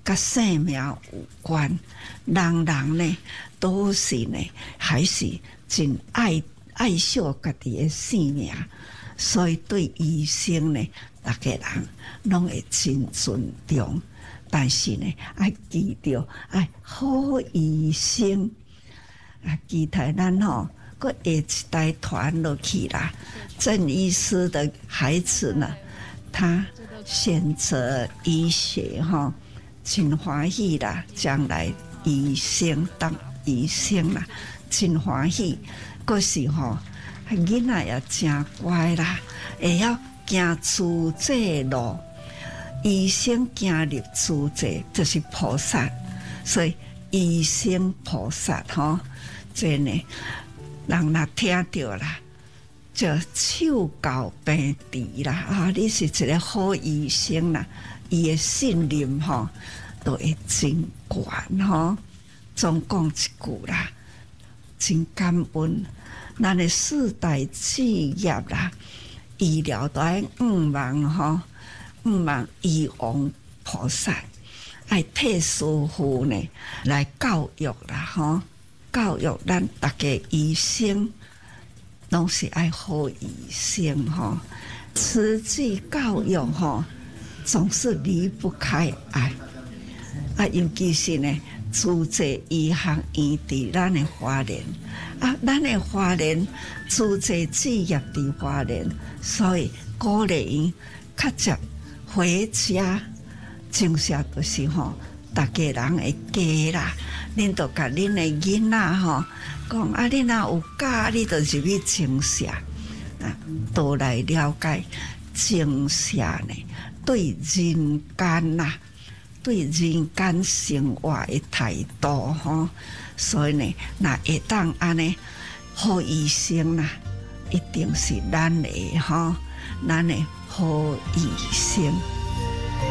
甲生命有关，人呢都是呢，还是真爱惜家己的生命，所以对医生呢，大家人拢会真尊重。但是呢，要记着，好医生啊，其他咱吼，搁下一代传落去啦。郑医师的孩子呢，他选择医学哈，真欢喜啦，将来医生当医生啦，真欢喜。可是吼，囡仔也真乖啦，会晓行自济路。医生行入自济就是菩萨，所以医生菩萨吼，真呢，人若听到啦，就手教病治啦啊！你是一个好医生啦，伊的信任吼都会真悬吼。总讲一句啦，真感恩，咱的四大志业啦，医疗都爱望吼。望医王菩萨，爱替师父呢来教育啦吼，教育咱大家医生，拢是爱好医生吼。慈济教育吼，总是离不开爱啊，尤其是呢，自济医学院伫咱的花莲啊，咱的花莲自济志业伫花莲，所以鼓励因较接。回家，正式就是吼，大家人会加啦。恁都甲恁的囡仔吼讲啊，恁若有教，你就入去正社啊，都来了解正社呢，对人间呐，对人间生活的态度吼。所以呢，若会当安尼好医生啦，一定是咱的吼，咱的。好医生。